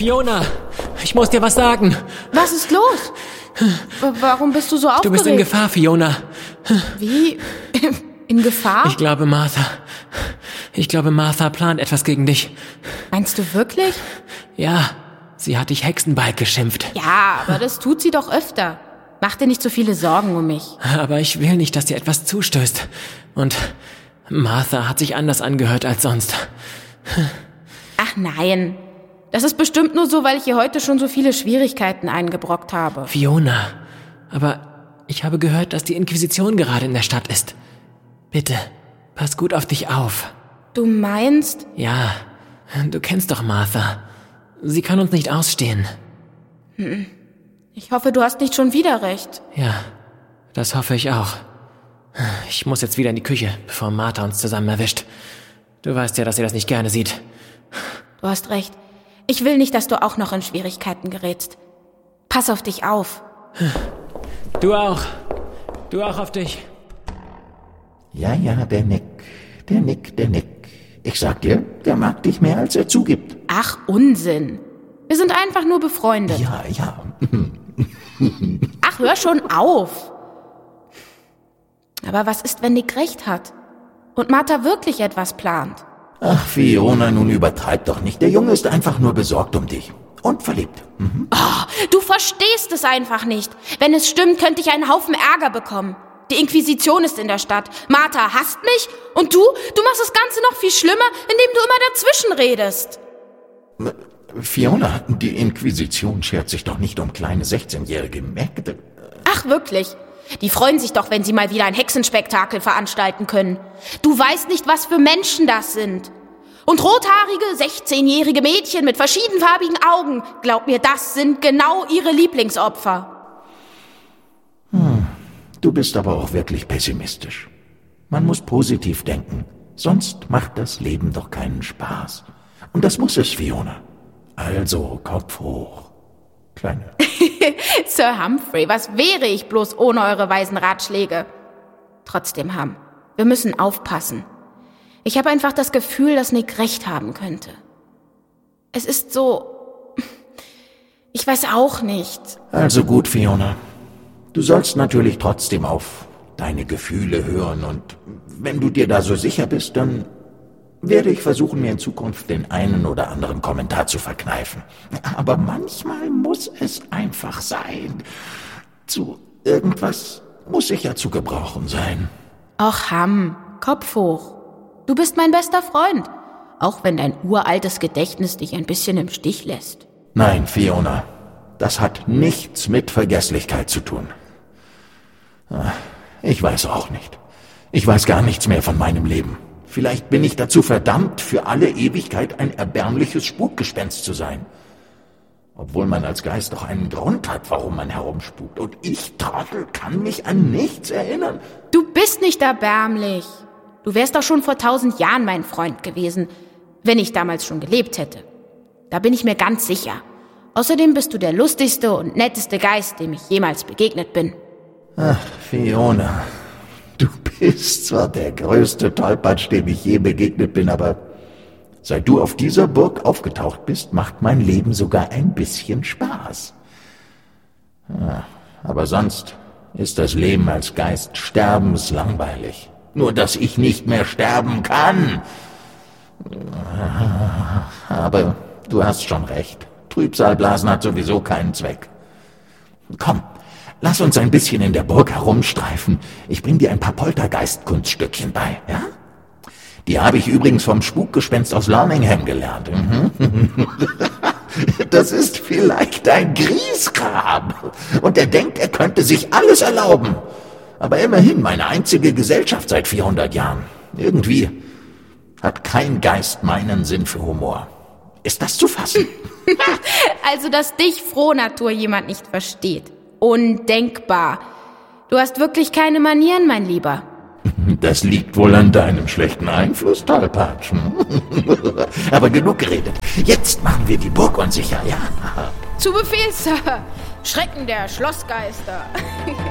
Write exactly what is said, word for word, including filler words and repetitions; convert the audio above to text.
Fiona, ich muss dir was sagen. Was ist los? W- Warum bist du so aufgeregt? Du bist in Gefahr, Fiona. Wie? In Gefahr? Ich glaube, Martha. Ich glaube, Martha plant etwas gegen dich. Meinst du wirklich? Ja, sie hat dich Hexenbalg geschimpft. Ja, aber das tut sie doch öfter. Mach dir nicht so viele Sorgen um mich. Aber ich will nicht, dass dir etwas zustößt. Und Martha hat sich anders angehört als sonst. Ach nein. Das ist bestimmt nur so, weil ich ihr heute schon so viele Schwierigkeiten eingebrockt habe. Fiona, aber ich habe gehört, dass die Inquisition gerade in der Stadt ist. Bitte, pass gut auf dich auf. Du meinst? Ja, du kennst doch Martha. Sie kann uns nicht ausstehen. Hm. Ich hoffe, du hast nicht schon wieder recht. Ja, das hoffe ich auch. Ich muss jetzt wieder in die Küche, bevor Martha uns zusammen erwischt. Du weißt ja, dass sie das nicht gerne sieht. Du hast recht. Ich will nicht, dass du auch noch in Schwierigkeiten gerätst. Pass auf dich auf. Du auch. Du auch auf dich. Ja, ja, der Nick. Der Nick, der Nick. Ich sag dir, der mag dich mehr, als er zugibt. Ach, Unsinn. Wir sind einfach nur befreundet. Ja, ja. Ach, hör schon auf. Aber was ist, wenn Nick recht hat? Und Martha wirklich etwas plant? Ach, Fiona, nun übertreib doch nicht. Der Junge ist einfach nur besorgt um dich. Und verliebt. Mhm. Oh, du verstehst es einfach nicht. Wenn es stimmt, könnte ich einen Haufen Ärger bekommen. Die Inquisition ist in der Stadt. Martha hasst mich. Und du? Du machst das Ganze noch viel schlimmer, indem du immer dazwischen redest. Fiona, die Inquisition schert sich doch nicht um kleine sechzehnjährige Mägde. Ach, wirklich? Die freuen sich doch, wenn sie mal wieder ein Hexenspektakel veranstalten können. Du weißt nicht, was für Menschen das sind. Und rothaarige, sechzehnjährige Mädchen mit verschiedenfarbigen Augen, glaub mir, das sind genau ihre Lieblingsopfer. Hm, du bist aber auch wirklich pessimistisch. Man muss positiv denken, sonst macht das Leben doch keinen Spaß. Und das muss es, Fiona. Also, Kopf hoch. Kleine. Sir Humphrey, was wäre ich bloß ohne eure weisen Ratschläge? Trotzdem, Hum, wir müssen aufpassen. Ich habe einfach das Gefühl, dass Nick recht haben könnte. Es ist so... Ich weiß auch nicht. Also gut, Fiona. Du sollst natürlich trotzdem auf deine Gefühle hören und wenn du dir da so sicher bist, dann werde ich versuchen, mir in Zukunft den einen oder anderen Kommentar zu verkneifen. Aber manchmal muss es einfach sein. Zu irgendwas muss ich ja zu gebrauchen sein. Och, Hum, Kopf hoch. Du bist mein bester Freund, auch wenn dein uraltes Gedächtnis dich ein bisschen im Stich lässt. Nein, Fiona, das hat nichts mit Vergesslichkeit zu tun. Ich weiß auch nicht. Ich weiß gar nichts mehr von meinem Leben. Vielleicht bin ich dazu verdammt, für alle Ewigkeit ein erbärmliches Spukgespenst zu sein. Obwohl man als Geist doch einen Grund hat, warum man herumspukt. Und ich, Trottel, kann mich an nichts erinnern. Du bist nicht erbärmlich. Du wärst doch schon vor tausend Jahren mein Freund gewesen, wenn ich damals schon gelebt hätte. Da bin ich mir ganz sicher. Außerdem bist du der lustigste und netteste Geist, dem ich jemals begegnet bin. Ach, Fiona... Du bist zwar der größte Tollpatsch, dem ich je begegnet bin, aber seit du auf dieser Burg aufgetaucht bist, macht mein Leben sogar ein bisschen Spaß. Ja, aber sonst ist das Leben als Geist sterbenslangweilig. Nur, dass ich nicht mehr sterben kann. Aber du hast schon recht. Trübsalblasen hat sowieso keinen Zweck. Komm. Lass uns ein bisschen in der Burg herumstreifen. Ich bring dir ein paar Poltergeist-Kunststückchen bei, ja? Die habe ich übrigens vom Spukgespenst aus Lerningham gelernt. Das ist vielleicht ein Griesgram. Und er denkt, er könnte sich alles erlauben. Aber immerhin meine einzige Gesellschaft seit vierhundert Jahren. Irgendwie hat kein Geist meinen Sinn für Humor. Ist das zu fassen? Also, dass dich Frohnatur jemand nicht versteht. Undenkbar. Du hast wirklich keine Manieren, mein Lieber. Das liegt wohl an deinem schlechten Einfluss, Tollpatsch. Aber genug geredet. Jetzt machen wir die Burg unsicher, ja? Zu Befehl, Sir. Schrecken der Schlossgeister.